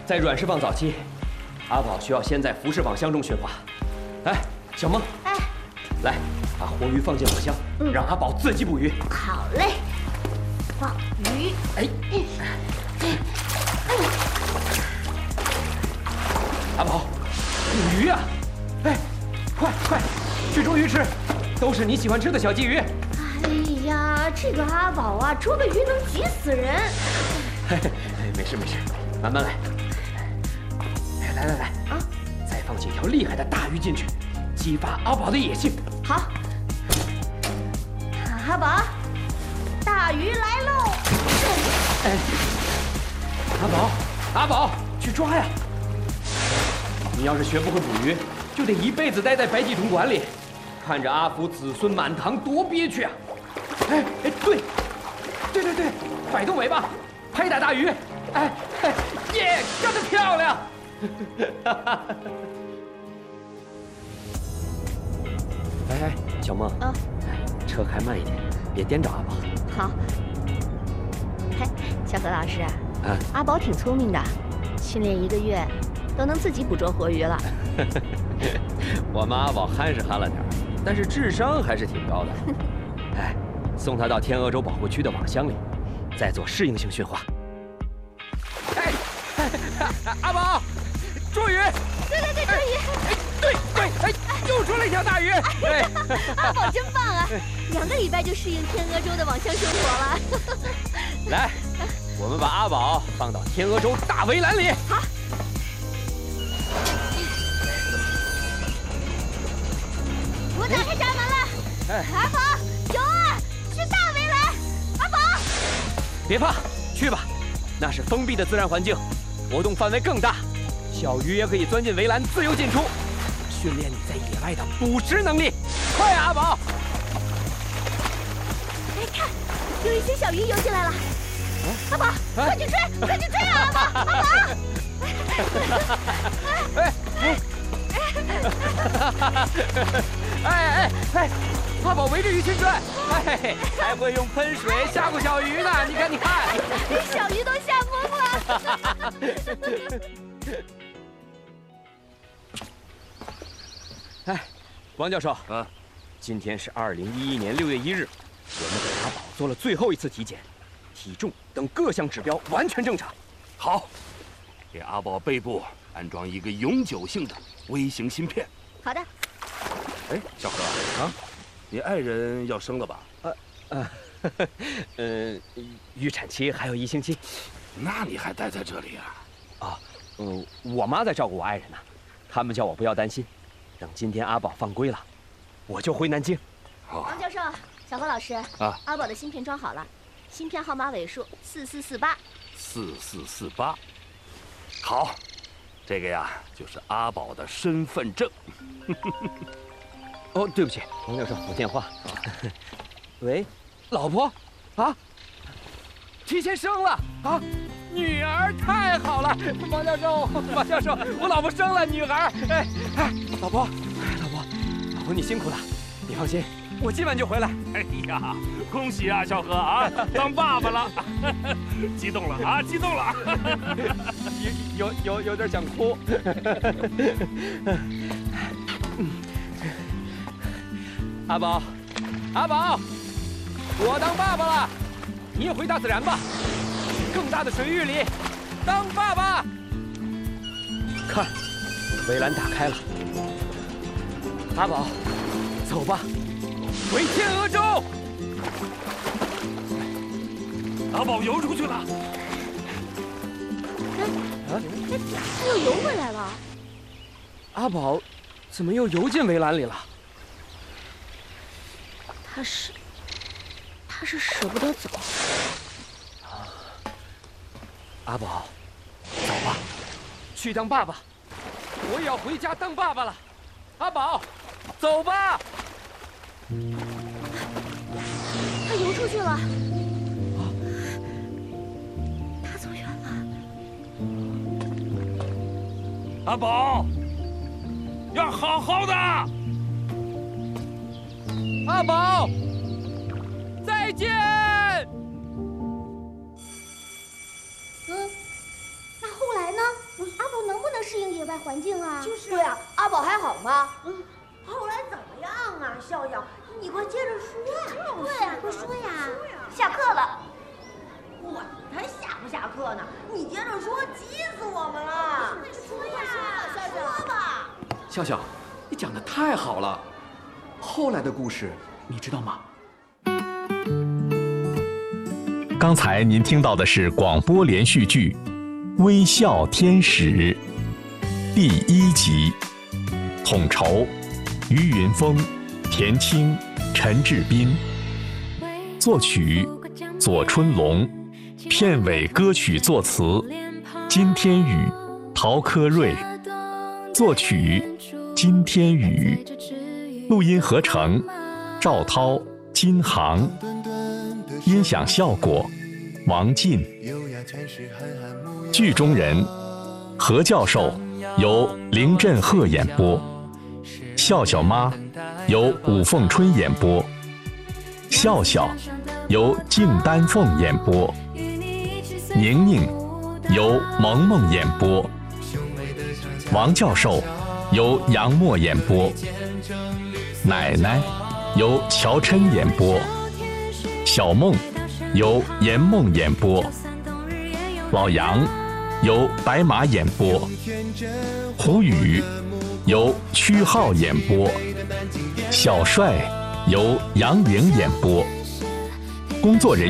在软释放早期，阿宝需要先在浮式网箱中驯化。哎，小梦， 哎， 来，把活鱼放进网箱，让阿宝自己捕鱼。 好嘞，放鱼。 哎，阿宝，捕鱼啊！哎，快，去捉鱼吃，都是你喜欢吃的小鲫鱼。 哎呀，这个阿宝啊，捉个鱼能急死人。 没事，慢慢来。来啊！再放几条厉害的大鱼进去，激发阿宝的野性。 好，阿宝，大鱼来喽！ 哎，阿宝，去抓呀！你要是学不会捕鱼，就得一辈子待在白地图馆里，看着阿福子孙满堂，多憋屈啊！哎，对，摆动尾巴，拍打大鱼，耶，干得漂亮！哎，小梦啊， 车开慢一点，别颠着阿宝。 好。嘿，小何老师，阿宝挺聪明的，训练1个月，都能自己捕捉活鱼了。 我们阿宝憨是憨了点，但是智商还是挺高的。哎，送他到天鹅洲保护区的网箱里，再做适应性驯化。哎，阿宝，捉鱼！ 对，捉鱼！ 对，又捉了一条大鱼！哎， 阿宝真棒啊！2个礼拜就适应天鹅洲的网箱生活了。 来，我们把阿宝放到天鹅洲大围栏里。 好。我打开闸门了。阿宝，有啊，是大围栏。阿宝， 别怕，去吧，那是封闭的自然环境，活动范围更大，小鱼也可以钻进围栏自由进出，训练你在野外的捕食能力。快啊，阿宝！ 哎，看，有一些小鱼游进来了。阿宝，快去追啊，阿宝！阿宝！ 阿宝围着鱼群转，还会用喷水吓唬小鱼呢。你看， 小鱼都吓疯了。 哎，王教授啊，今天是2011年6月1日，我们给阿宝做了最后一次体检，体重等各项指标完全正常。 好，给阿宝背部安装一个永久性的微型芯片。 好的。 哎，小何啊，你爱人要生了吧？ 预产期还有1星期。 那你还待在这里啊？ 我妈在照顾我爱人呢，他们叫我不要担心。等今天阿宝放归了，我就回南京。 王教授，小何老师啊，阿宝的芯片装好了，芯片号码尾数4448。 4448，好，这个呀就是阿宝的身份证。 哦，对不起，王教授，有电话。喂，老婆，啊，提前生了啊，女儿，太好了！王教授，我老婆生了女儿。老婆，你辛苦了，你放心，我今晚就回来。 哎呀，恭喜啊，小何啊，当爸爸了，激动了啊，激动了， 有点想哭。阿宝，我当爸爸了，你也回大自然吧，去更大的水域里当爸爸。看，围栏打开了，阿宝，走吧，回天鹅洲。 阿宝游出去了。 他又游回来了。 阿宝，怎么又游进围栏里了？ 他是舍不得走。 阿宝，走吧，去当爸爸。我也要回家当爸爸了。阿宝，走吧。 他游出去了。他走远了。 阿宝，要好好的。 阿宝，再见。 那后来呢？ 败环境啊。 就是。 对啊，阿宝还好吗？ 后来怎么样啊？笑笑，你快接着说呀。 对啊，快说呀。 下课了。 我才下不下课呢？你接着说，急死我们了。 说呀， 说吧。 笑笑，你讲的太好了。后来的故事你知道吗？ 刚才您听到的是广播连续剧《微笑天使》第1集，统筹于云峰、田青、陈志斌，作曲左春龙，片尾歌曲作词金天宇、陶科瑞，作曲金天宇，录音合成赵涛、金航，音响效果王进，剧中人何教授由林振赫演播，笑笑妈由武凤春演播，笑笑由敬丹凤演播，宁宁由萌萌演播，王教授由杨默演播，奶奶由乔琛演播，小梦由严梦演播，老杨由白马演播，胡宇由曲浩演播，小帅由杨颖演播，工作人员